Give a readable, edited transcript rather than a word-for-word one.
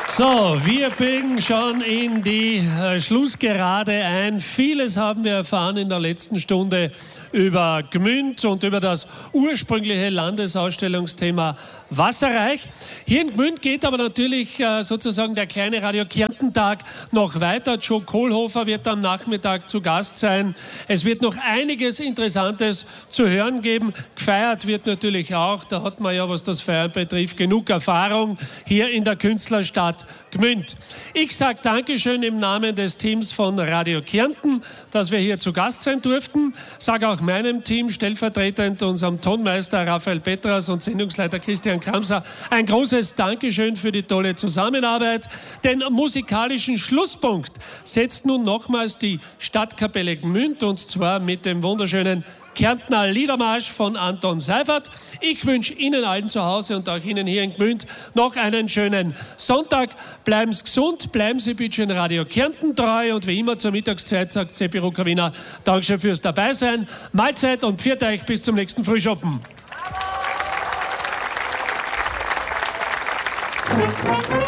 So, wir biegen schon in die Schlussgerade ein. Vieles haben wir erfahren in der letzten Stunde über Gmünd und über das ursprüngliche Landesausstellungsthema Wasserreich. Hier in Gmünd geht aber natürlich sozusagen der kleine Radio Kärnten-Tag noch weiter. Joe Kohlhofer wird am Nachmittag zu Gast sein. Es wird noch einiges Interessantes zu hören geben. Gefeiert wird natürlich auch. Da hat man ja, was das Feiern betrifft, genug Erfahrung hier in der Künstlerstadt Gmünd. Ich sage Dankeschön im Namen des Teams von Radio Kärnten, dass wir hier zu Gast sein durften. Sage auch meinem Team, stellvertretend unserem Tonmeister Raphael Petras und Sendungsleiter Christian Kramser, ein großes Dankeschön für die tolle Zusammenarbeit. Den musikalischen Schlusspunkt setzt nun nochmals die Stadtkapelle Gmünd, und zwar mit dem wunderschönen Kärntner Liedermarsch von Anton Seifert. Ich wünsche Ihnen allen zu Hause und auch Ihnen hier in Gmünd noch einen schönen Sonntag. Bleiben Sie gesund, bleiben Sie bitte in Radio Kärnten treu, und wie immer zur Mittagszeit sagt Seppi Rukavina, Dankeschön fürs Dabeisein. Mahlzeit und pfiat euch bis zum nächsten Frühschoppen.